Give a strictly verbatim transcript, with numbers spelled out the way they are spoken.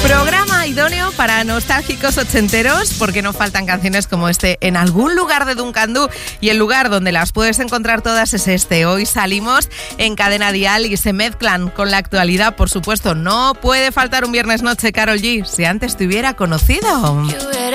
Programa idóneo para nostálgicos ochenteros, porque no faltan canciones como este en algún lugar de Dunkandú, y el lugar donde las puedes encontrar todas es este. Hoy salimos en Cadena Dial y se mezclan con la actualidad, por supuesto. No puede faltar un viernes noche Karol G, si antes te hubiera conocido.